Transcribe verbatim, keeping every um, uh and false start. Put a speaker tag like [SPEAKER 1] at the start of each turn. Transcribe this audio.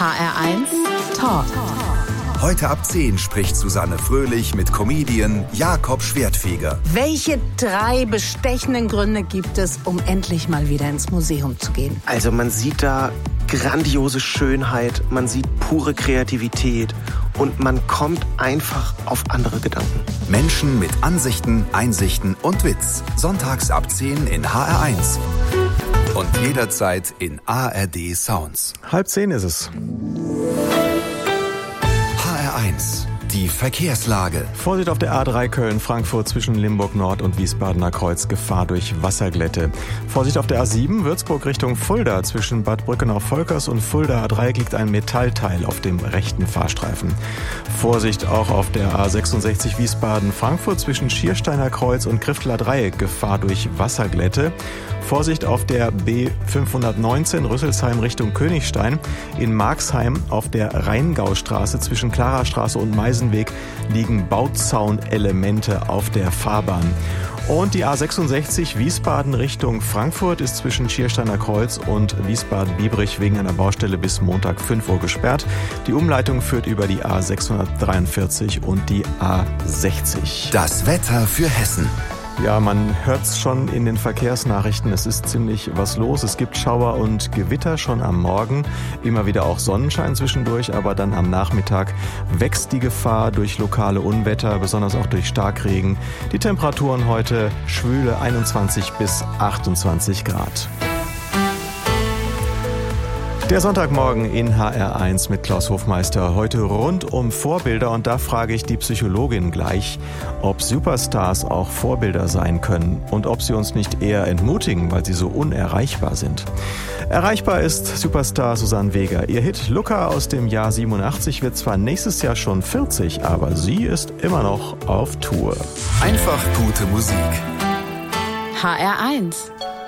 [SPEAKER 1] H R eins Talk.
[SPEAKER 2] Heute ab zehn spricht Susanne Fröhlich mit Comedian Jakob Schwertfeger.
[SPEAKER 1] Welche drei bestechenden Gründe gibt es, um endlich mal wieder ins Museum zu gehen?
[SPEAKER 3] Also man sieht da grandiose Schönheit, man sieht pure Kreativität und man kommt einfach auf andere Gedanken.
[SPEAKER 2] Menschen mit Ansichten, Einsichten und Witz. Sonntags ab zehn in H R eins. Und jederzeit in A R D Sounds.
[SPEAKER 4] Halb zehn ist es.
[SPEAKER 2] H R eins. Die Verkehrslage.
[SPEAKER 4] Vorsicht auf der A drei Köln-Frankfurt zwischen Limburg Nord und Wiesbadener Kreuz. Gefahr durch Wasserglätte. Vorsicht auf der A sieben Würzburg Richtung Fulda. Zwischen Bad Brückenau-Volkers und Fulda A Dreieck liegt ein Metallteil auf dem rechten Fahrstreifen. Vorsicht auch auf der A sechsundsechzig Wiesbaden-Frankfurt zwischen Schiersteiner Kreuz und Krifteler Dreieck. Gefahr durch Wasserglätte. Vorsicht auf der B fünfhundertneunzehn Rüsselsheim Richtung Königstein. In Marxheim auf der Rheingaustraße zwischen Klarastraße und Meisenweg liegen Bauzaunelemente auf der Fahrbahn. Und die A sechsundsechzig Wiesbaden Richtung Frankfurt ist zwischen Schiersteiner Kreuz und Wiesbaden-Biebrich wegen einer Baustelle bis Montag fünf Uhr gesperrt. Die Umleitung führt über die A sechshundertdreiundvierzig und die A sechzig.
[SPEAKER 2] Das Wetter für Hessen.
[SPEAKER 4] Ja, man hört's schon in den Verkehrsnachrichten, es ist ziemlich was los. Es gibt Schauer und Gewitter schon am Morgen, immer wieder auch Sonnenschein zwischendurch, aber dann am Nachmittag wächst die Gefahr durch lokale Unwetter, besonders auch durch Starkregen. Die Temperaturen heute schwüle einundzwanzig bis achtundzwanzig Grad. Der Sonntagmorgen in H R eins mit Klaus Hofmeister. Heute rund um Vorbilder und da frage ich die Psychologin gleich, ob Superstars auch Vorbilder sein können und ob sie uns nicht eher entmutigen, weil sie so unerreichbar sind. Erreichbar ist Superstar Susanne Vega. Ihr Hit Luca aus dem Jahr siebenundachtzig wird zwar nächstes Jahr schon vierzig, aber sie ist immer noch auf Tour.
[SPEAKER 2] Einfach gute Musik.
[SPEAKER 1] H R eins.